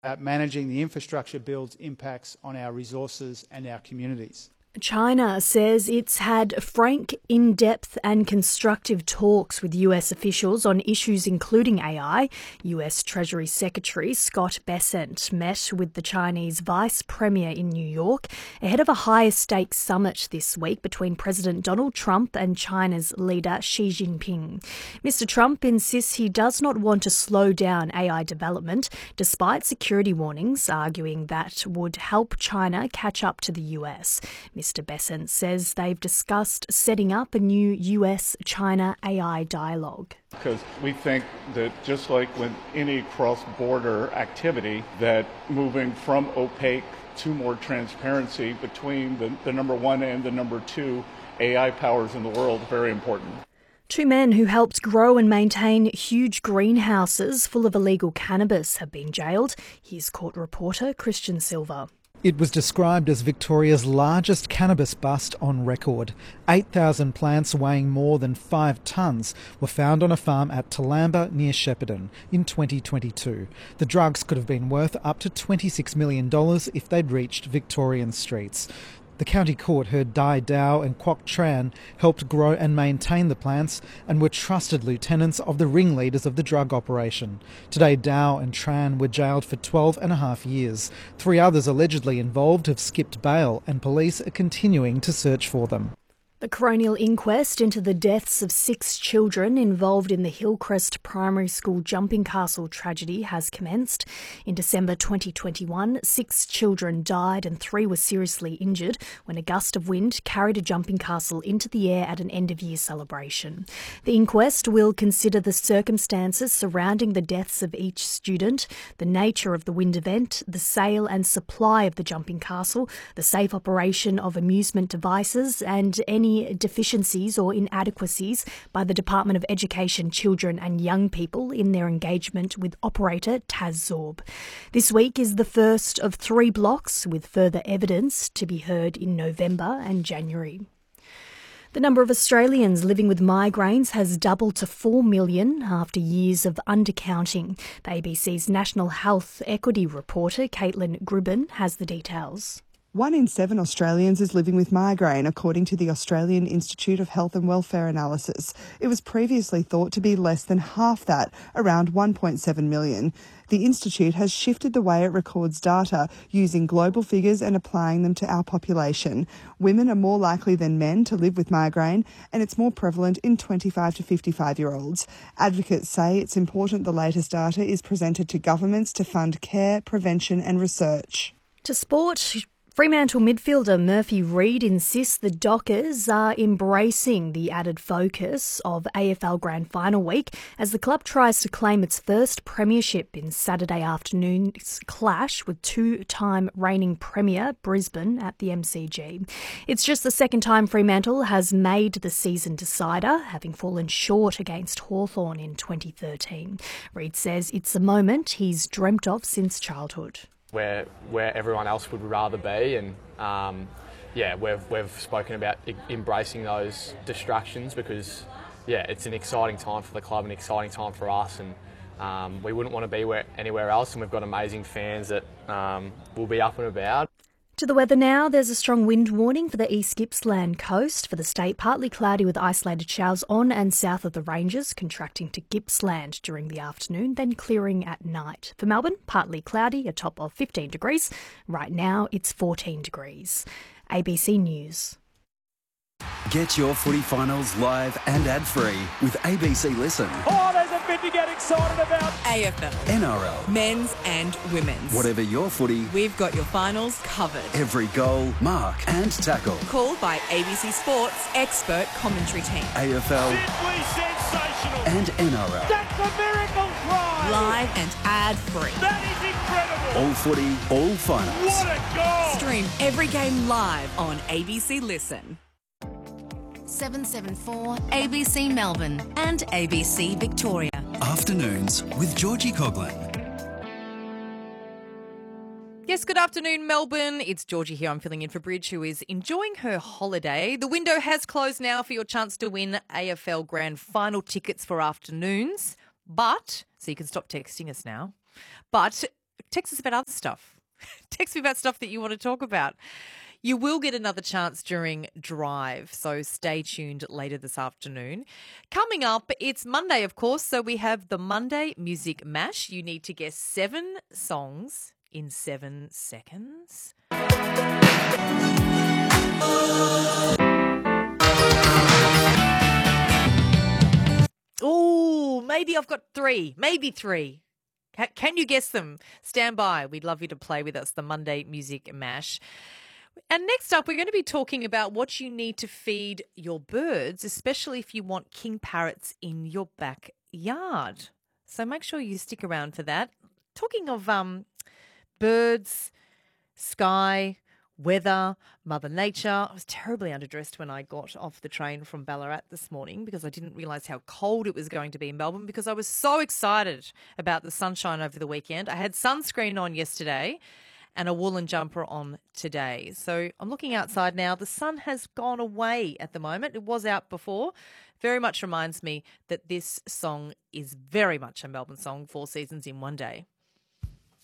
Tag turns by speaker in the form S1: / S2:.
S1: managing the infrastructure build's impacts on our resources and our communities.
S2: China says it's had frank, in-depth and constructive talks with US officials on issues including AI. US Treasury Secretary Scott Bessent met with the Chinese Vice Premier in New York ahead of a higher-stakes summit this week between President Donald Trump and China's leader Xi Jinping. Mr. Trump insists he does not want to slow down AI development, despite security warnings, arguing that would help China catch up to the US. Mr. Bessent says they've discussed setting up a new US-China AI dialogue.
S3: Because we think that just like with any cross-border activity, that moving from opaque to more transparency between the number one and the number two AI powers in the world is very important.
S2: Two men who helped grow and maintain huge greenhouses full of illegal cannabis have been jailed. Here's court reporter Christian Silva.
S4: It was described as Victoria's largest cannabis bust on record. 8,000 plants weighing more than 5 tonnes were found on a farm at Toolamba near Shepparton in 2022. The drugs could have been worth up to $26 million if they'd reached Victorian streets. The county court heard Dai Dao and Kwok Tran helped grow and maintain the plants and were trusted lieutenants of the ringleaders of the drug operation. Today, Dao and Tran were jailed for 12.5 years. 3 others allegedly involved have skipped bail and police are continuing to search for them.
S2: The coronial inquest into the deaths of 6 children involved in the Hillcrest Primary School jumping castle tragedy has commenced. In December 2021, 6 children died and 3 were seriously injured when a gust of wind carried a jumping castle into the air at an end-of-year celebration. The inquest will consider the circumstances surrounding the deaths of each student, the nature of the wind event, the sale and supply of the jumping castle, the safe operation of amusement devices, and any deficiencies or inadequacies by the Department of Education, Children and Young People in their engagement with operator Taz Zorb. This week is the first of 3 blocks, with further evidence to be heard in November and January. The number of Australians living with migraines has doubled to 4 million after years of undercounting. The ABC's National Health Equity reporter, Caitlin Gribben, has the details.
S5: 1 in 7 Australians is living with migraine, according to the Australian Institute of Health and Welfare Analysis. It was previously thought to be less than half that, around 1.7 million. The Institute has shifted the way it records data, using global figures and applying them to our population. Women are more likely than men to live with migraine, and it's more prevalent in 25 to 55-year-olds. Advocates say it's important the latest data is presented to governments to fund care, prevention and research.
S2: To sport, Fremantle midfielder Murphy Reid insists the Dockers are embracing the added focus of AFL Grand Final week as the club tries to claim its first premiership in Saturday afternoon's clash with 2-time reigning premier Brisbane at the MCG. It's just the second time Fremantle has made the season decider, having fallen short against Hawthorn in 2013. Reid says it's a moment he's dreamt of since childhood.
S6: Where everyone else would rather be, and we've spoken about embracing those distractions because it's an exciting time for the club, an exciting time for us, and we wouldn't want to be anywhere else, and we've got amazing fans that will be up and about.
S2: To the weather now, there's a strong wind warning for the East Gippsland coast. For the state, partly cloudy with isolated showers on and south of the ranges, contracting to Gippsland during the afternoon, then clearing at night. For Melbourne, partly cloudy, a top of 15 degrees. Right now, it's 14 degrees. ABC News.
S7: Get your footy finals live and ad-free with ABC Listen.
S8: Oh, there's a bit to get excited about.
S9: AFL.
S7: NRL.
S9: Men's and women's.
S7: Whatever your footy,
S9: we've got your finals covered.
S7: Every goal, mark and tackle.
S9: Called by ABC Sports expert commentary team.
S7: AFL.
S8: Simply sensational.
S7: And NRL.
S8: That's a miracle try.
S9: Live and ad-free.
S8: That is incredible.
S7: All footy, all finals.
S8: What a goal.
S9: Stream every game live on ABC Listen.
S10: 774 ABC Melbourne and ABC Victoria.
S7: Afternoons with Georgie Coughlin.
S11: Yes, good afternoon, Melbourne. It's Georgie here. I'm filling in for Bridge, who is enjoying her holiday. The window has closed now for your chance to win AFL Grand Final tickets for afternoons. So you can stop texting us now. But text us about other stuff. Text me about stuff that you want to talk about. You will get another chance during Drive, so stay tuned later this afternoon. Coming up, it's Monday, of course, so we have the Monday Music Mash. You need to guess 7 songs in 7 seconds. Oh, maybe I've got 3, maybe 3. Can you guess them? Stand by. We'd love you to play with us, the Monday Music Mash. And next up, we're going to be talking about what you need to feed your birds, especially if you want king parrots in your backyard. So make sure you stick around for that. Talking of birds, sky, weather, Mother Nature. I was terribly underdressed when I got off the train from Ballarat this morning because I didn't realise how cold it was going to be in Melbourne because I was so excited about the sunshine over the weekend. I had sunscreen on yesterday and a woolen jumper on today. So I'm looking outside now. The sun has gone away at the moment. It was out before. Very much reminds me that this song is very much a Melbourne song, 4 seasons in one day.